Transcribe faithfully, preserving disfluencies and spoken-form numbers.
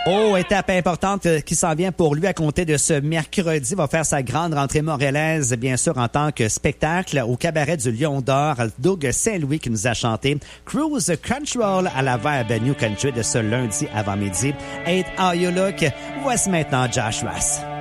Oh, étape importante qui s'en vient pour lui à compter de ce mercredi. Il va faire sa grande rentrée montréalaise, bien sûr, en tant que spectacle au cabaret du Lion d'Or. Doug Saint-Louis qui nous a chanté Cruise Control à la Vibe New Country de ce lundi avant-midi. Hate How You Look. Voici maintenant Josh Ross.